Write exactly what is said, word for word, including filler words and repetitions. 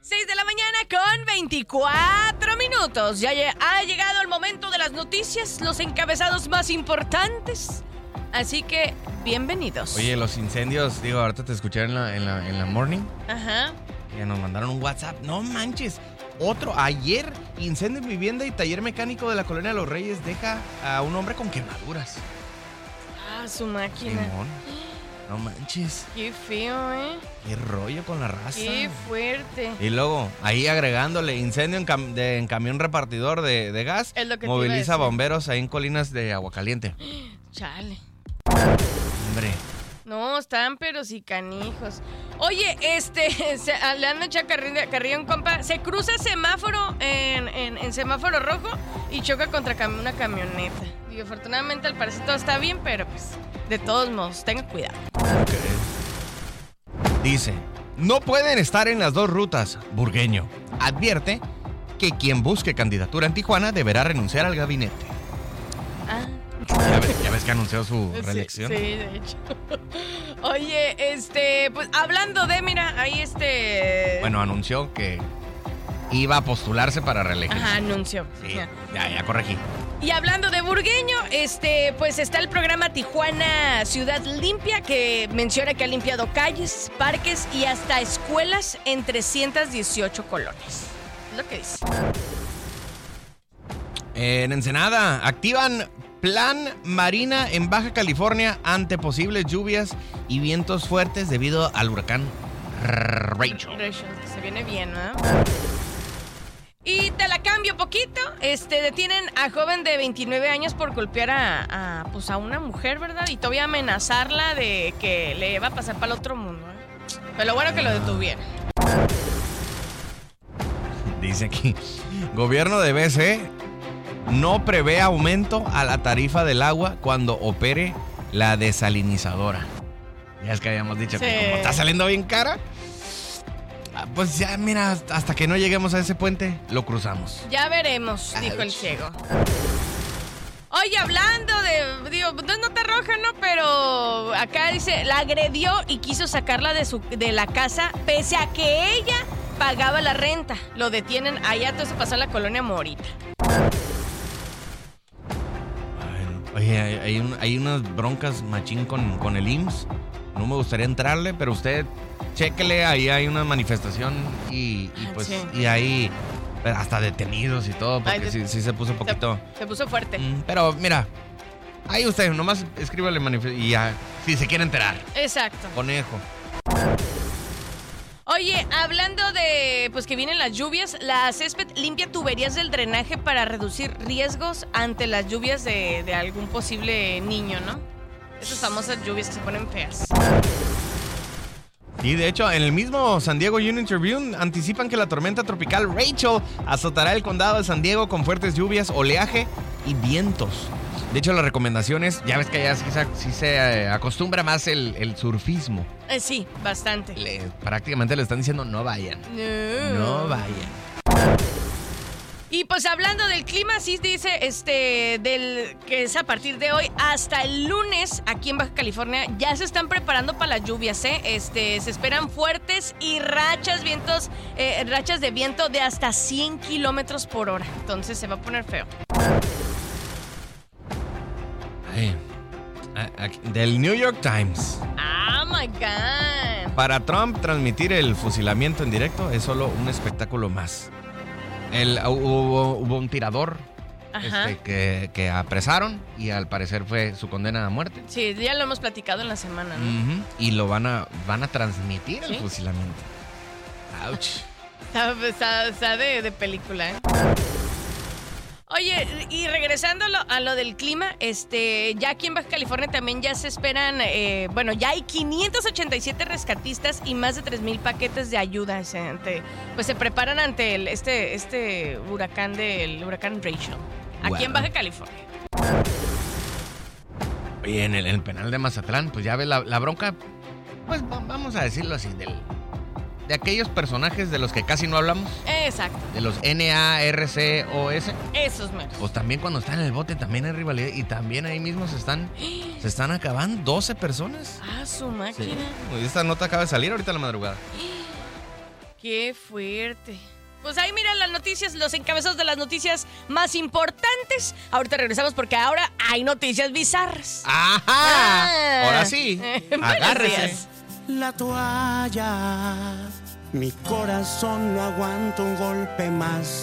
seis de la mañana con veinticuatro minutos. Ya ha llegado el momento de las noticias, los encabezados más importantes. Así que, bienvenidos. Oye, los incendios, digo, ahorita te escuché en la, en la, en la morning. Ajá. Que nos mandaron un WhatsApp. No manches. Otro, ayer, incendio en vivienda y taller mecánico de la Colonia de los Reyes deja a un hombre con quemaduras. Ah, su máquina. Simón. No manches. Qué feo, ¿eh? Qué rollo con la raza. Qué fuerte. Y luego, ahí agregándole incendio en, cam- de, en camión repartidor de, de gas. Es lo que te moviliza iba a decir. bomberos ahí en Colinas de Aguacaliente. Chale. Hombre. No, están pero sí canijos. Oye, este, se, le anda echando carrilla, carrilla un compa. Se cruza semáforo en, en, en semáforo rojo y choca contra cam- una camioneta. Y afortunadamente al parecer todo está bien, pero pues, de todos modos, tengan cuidado. Okay. Dice, no pueden estar en las dos rutas. Burgueño advierte que quien busque candidatura en Tijuana deberá renunciar al gabinete. Ah. ¿Ya ves, ya ves que anunció su reelección? Sí, sí, de hecho. Oye, este, pues hablando de, mira, ahí este... Bueno, anunció que iba a postularse para reelegir. Ajá, anunció. Sí, Ya. ya, ya corregí. Y hablando de burgueño, este, pues está el programa Tijuana Ciudad Limpia, que menciona que ha limpiado calles, parques y hasta escuelas en trescientas dieciocho colonias. Es lo que dice. En Ensenada, activan Plan Marina en Baja California ante posibles lluvias y vientos fuertes debido al huracán Rachel. Rachel, que se viene bien, ¿no? Y te la cambio poquito. Este, detienen a joven de veintinueve años por golpear a, a, pues a una mujer, ¿verdad? Y todavía amenazarla de que le va a pasar para el otro mundo, ¿eh? Pero lo bueno que lo detuvieron. Dice aquí, gobierno de B C no prevé aumento a la tarifa del agua cuando opere la desalinizadora. Ya es que habíamos dicho Sí. que como está saliendo bien cara, pues ya mira, hasta que no lleguemos a ese puente, lo cruzamos. Ya veremos, dijo el ciego. Oye, hablando de, digo, no es nota roja, ¿no? Pero acá dice, la agredió y quiso sacarla de, su, de la casa pese a que ella pagaba la renta. Lo detienen allá, todo eso pasó en la colonia Morita. Oye, hay, hay, un- hay unas broncas machín con, con el I M S S. No me gustaría entrarle, pero usted chéquele, ahí hay una manifestación y, y Ah, pues sí. y ahí hasta detenidos y todo, porque Ay, de- sí, sí se puso un poquito. Se, se puso fuerte. Mm, pero mira, ahí usted nomás escríbale manifest- y ya, si se quiere enterar. Exacto. Conejo. Oye, hablando de, pues que vienen las lluvias, la Césped limpia tuberías del drenaje para reducir riesgos ante las lluvias de, de algún posible niño, ¿no? Esas famosas lluvias que se ponen feas. Y de hecho, en el mismo San Diego Union Tribune anticipan que la tormenta tropical Rachel azotará el condado de San Diego con fuertes lluvias, oleaje y vientos. De hecho, las recomendaciones, ya ves que allá sí se, sí se eh, acostumbra más el, el surfismo. Eh, sí, bastante. Le- prácticamente le están diciendo no vayan. No. No vayan. Y pues hablando del clima, sí dice este del que es a partir de hoy hasta el lunes aquí en Baja California ya se están preparando para las lluvias, ¿eh? Este, se esperan fuertes y rachas vientos, eh, rachas de viento de hasta cien kilómetros por hora. Entonces se va a poner feo. Ay, a- aquí- del New York Times. Oh my God. Para Trump, transmitir el fusilamiento en directo es solo un espectáculo más. El, hubo, hubo un tirador Ajá. este, que, que apresaron y al parecer fue su condena a muerte. Sí, ya lo hemos platicado en la semana, ¿no? Ujú, y lo van a, van a transmitir ¿Sí? el fusilamiento. Ouch. Está, está- está de, de película, ¿eh? Oye, y regresando a lo, a lo del clima, este, ya aquí en Baja California también ya se esperan, eh, bueno, ya hay quinientos ochenta y siete rescatistas y más de tres mil paquetes de ayuda. Se- ante- pues se preparan ante el, este, este huracán del huracán Rachel, aquí Wow. en Baja California. Oye, en el, en el penal de Mazatlán, pues ya ves la, la bronca, pues va- vamos a decirlo así, del, de aquellos personajes de los que casi no hablamos, Exacto, de los N A R C O S. esos meros. Pues también cuando están en el bote también hay rivalidad y también ahí mismo se están, se están acabando doce personas. Ah, su máquina. Esta nota acaba de salir ahorita a la madrugada. Qué fuerte. Pues ahí mira las noticias, los encabezados de las noticias más importantes. Ahorita regresamos porque ahora hay noticias bizarras. ¡Ajá! Ah. Ahora sí, agárrese. La toalla, mi corazón no aguanta un golpe más.